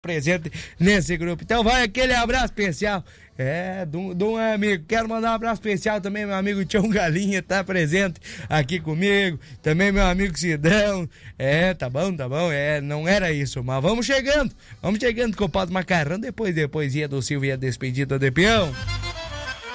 presente nesse grupo. Então vai aquele abraço especial. De um amigo. Quero mandar um abraço especial também, meu amigo Tião Galinha, tá presente aqui comigo. Também meu amigo Cidrão. Tá bom. Não era isso, mas vamos chegando com o Padre Macarrão. Depois ia do Silvio e a despedida de peão.